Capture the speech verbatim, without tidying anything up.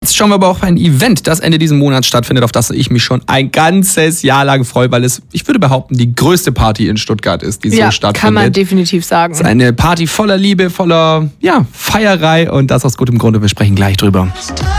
Jetzt schauen wir aber auf ein Event, das Ende diesen Monats stattfindet, auf das ich mich schon ein ganzes Jahr lang freue, weil es, ich würde behaupten, die größte Party in Stuttgart ist, die ja, so stattfindet. Kann man definitiv sagen. Es ist eine Party voller Liebe, voller ja, Feierei und das aus gutem Grunde. Wir sprechen gleich drüber.